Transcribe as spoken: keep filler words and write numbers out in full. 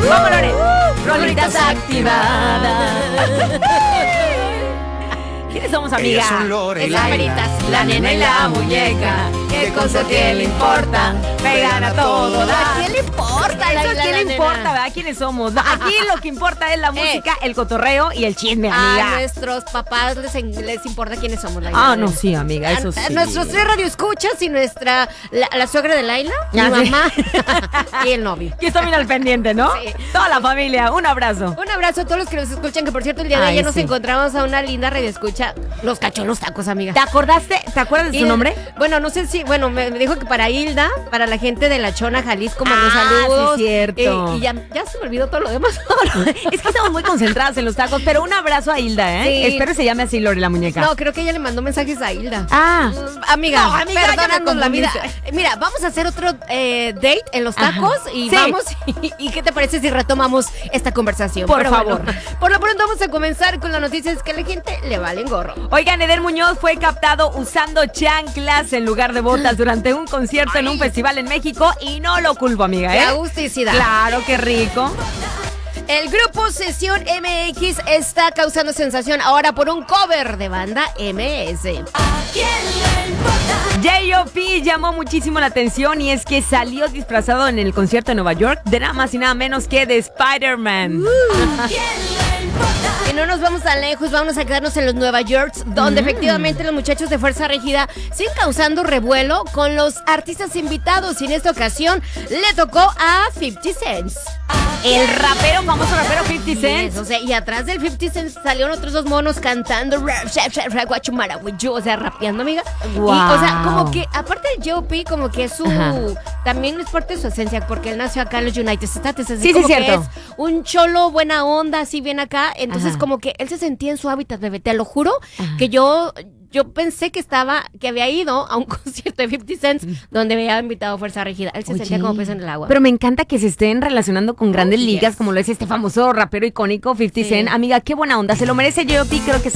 Vamos, Lore. Rolitas activadas. ¿Quiénes somos, amiga? Ellas son Lore y Esas Laila, peritas, la nena y la muñeca. ¿Qué cosa a quién le importa? Pegan a todo. ¿A quién le importa? Eso La- a la- quién la le nena? importa, ¿verdad? ¿Quiénes somos? Aquí lo que importa es la música, el cotorreo y el chisme, amiga. A nuestros papás les, les importa quiénes somos, Laila. Ah, no, sí, amiga, eso A- a sí. nuestros tres radioescuchas y nuestra, la, la suegra de Laila, mi Ah, sí. mamá y el novio. Que está bien al pendiente, ¿no? Sí. Toda la familia, un abrazo. Un abrazo a todos los que nos escuchan, que por cierto el día de Ay, ayer nos sí. encontramos a una linda radioescucha, los cachó los tacos, amiga. ¿Te acordaste? ¿Te acuerdas de su Y- nombre? Bueno, no sé si, bueno, me, me dijo que para Hilda, para la gente de La Chona, Jalisco, mandó Ah, saludos. sí, cierto. Eh, y ya, ya se me olvidó todo lo demás. Es que estamos muy concentradas en los tacos, pero un abrazo a Hilda, ¿eh? Sí. Espero se llame así Lore la muñeca. No, creo que ella le mandó mensajes a Hilda. Ah. Mm, Amiga, No, amiga, ya me perdónanos la vida. confundiste. Eh, Mira, vamos a hacer otro eh, date en los tacos Ajá. y Sí. vamos. Y, y qué te parece si retomamos esta conversación? Por Pero favor. bueno, por lo pronto vamos a comenzar con las noticias que a la gente le valen gorro. Oigan, Eder Muñoz fue captado usando chanclas en lugar de botas durante un concierto en un festival en México y no lo culpo, amiga, ¿eh? Qué agusticidad. Claro, qué rico. El grupo Sesión M X está causando sensación ahora por un cover de banda M S. J O P llamó muchísimo la atención y es que salió disfrazado en el concierto en Nueva York de nada más y nada menos que de Spider-Man. Y no nos vamos tan lejos, vamos a quedarnos en los Nueva York, donde Mm. efectivamente los muchachos de Fuerza Régida siguen causando revuelo con los artistas invitados. Y en esta ocasión le tocó a cincuenta Cent. El rapero, famoso rapero cincuenta Cent. Yes, o sea, y atrás del cincuenta Cent salieron otros dos monos cantando, o sea, rapeando, amiga. Wow. Y, o sea, como que, aparte del J O P, como que es su, Ajá. también es parte de su esencia, porque él nació acá en los United States, así Sí, sí, como que cierto. es un cholo buena onda, así bien acá, entonces Ajá. como que él se sentía en su hábitat, bebé, te lo juro, que yo... Yo pensé que estaba, que había ido a un concierto de cincuenta Cent donde había invitado a Fuerza Rígida. Él se Oye, sentía como pez en el agua. Pero me encanta que se estén relacionando con grandes Oh, ligas, yes. como lo es este famoso rapero icónico cincuenta Sí. Cent. Amiga, qué buena onda. Se lo merece J O P, creo que